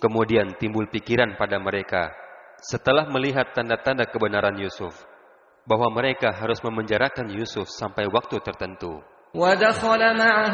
Kemudian timbul pikiran pada mereka setelah melihat tanda-tanda kebenaran Yusuf, bahwa mereka harus memenjarakan Yusuf sampai waktu tertentu. ودخل معه